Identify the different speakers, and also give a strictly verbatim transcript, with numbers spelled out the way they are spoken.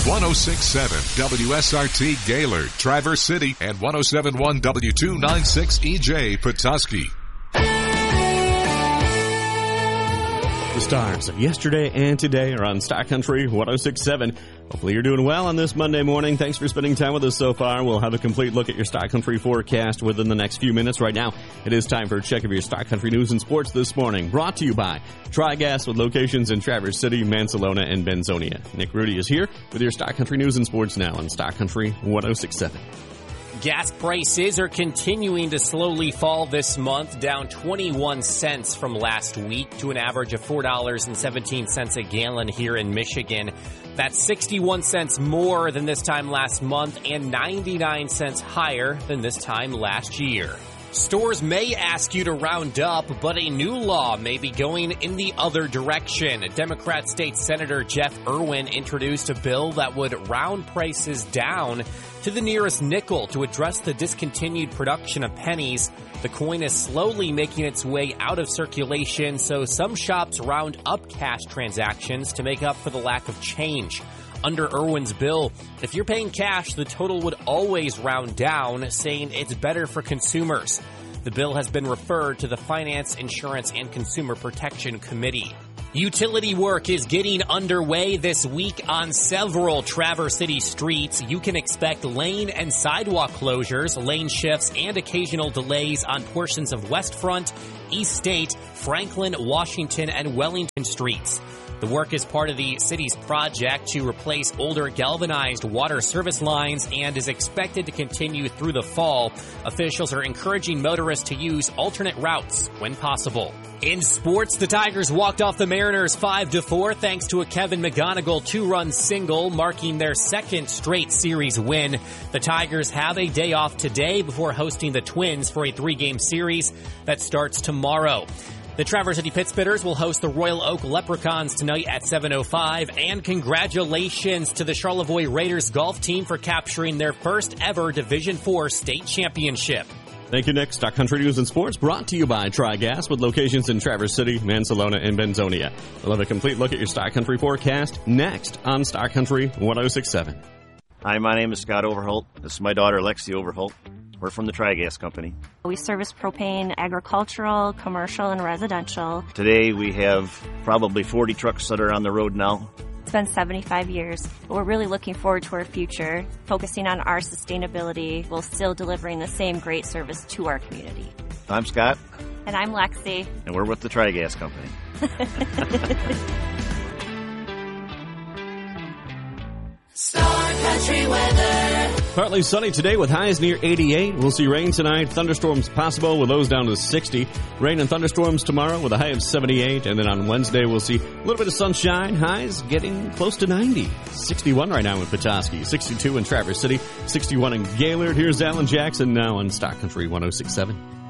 Speaker 1: one oh six point seven W S R T Gaylord, Traverse City, and one oh seven point one W two ninety-six E J Petoskey.
Speaker 2: The stars of yesterday and today are on Star Country one oh six point seven. Hopefully you're doing well on this Monday morning. Thanks for spending time with us so far. We'll have a complete look at your Star Country forecast within the next few minutes. Right now, it is time for a check of your Star Country news and sports this morning. Brought to you by Tri-Gas with locations in Traverse City, Mansalona, and Benzonia. Nick Rudy is here with your Star Country news and sports now on Star Country one oh six point seven.
Speaker 3: Gas prices are continuing to slowly fall this month, down twenty-one cents from last week to an average of four dollars and seventeen cents a gallon here in Michigan. That's sixty-one cents more than this time last month and ninety-nine cents higher than this time last year. Stores may ask you to round up, but a new law may be going in the other direction. Democrat State Senator Jeff Irwin introduced a bill that would round prices down to the nearest nickel to address the discontinued production of pennies. The coin is slowly making its way out of circulation, so some shops round up cash transactions to make up for the lack of change. Under Irwin's bill, if you're paying cash, the total would always round down, saying it's better for consumers. The bill has been referred to the Finance, Insurance, and Consumer Protection Committee. Utility work is getting underway this week on several Traverse City streets. You can expect lane and sidewalk closures, lane shifts, and occasional delays on portions of West Front, East State, Franklin, Washington, and Wellington streets. The work is part of the city's project to replace older galvanized water service lines and is expected to continue through the fall. Officials are encouraging motorists to use alternate routes when possible. In sports, the Tigers walked off the Mariners five to four thanks to a Kevin McGonigal two-run single, marking their second straight series win. The Tigers have a day off today before hosting the Twins for a three-game series that starts tomorrow. The Traverse City Pittsburghers will host the Royal Oak Leprechauns tonight at seven oh five, and congratulations to the Charlevoix Raiders golf team for capturing their first ever Division four state championship.
Speaker 2: Thank you, Nick. Star Country News and Sports brought to you by Tri-Gas with locations in Traverse City, Mansalona, and Benzonia. We'll have a complete look at your Star Country forecast next on Star Country one oh six point seven.
Speaker 4: Hi, my name is Scott Overholt. This is my daughter, Lexi Overholt. We're from the Tri-Gas Company.
Speaker 5: We service propane, agricultural, commercial, and residential.
Speaker 4: Today we have probably forty trucks that are on the road now.
Speaker 5: It's been seventy-five years. We're really looking forward to our future, focusing on our sustainability while still delivering the same great service to our community.
Speaker 4: I'm Scott.
Speaker 5: And I'm Lexi.
Speaker 4: And we're with the Tri-Gas Company.
Speaker 6: Star Country weather.
Speaker 2: Partly sunny today with highs near eighty-eight. We'll see rain tonight. Thunderstorms possible with lows down to sixty. Rain and thunderstorms tomorrow with a high of seventy-eight. And then on Wednesday, we'll see a little bit of sunshine. Highs getting close to ninety. sixty-one right now in Petoskey. sixty-two in Traverse City. sixty-one in Gaylord. Here's Alan Jackson now on Star Country one oh six point seven.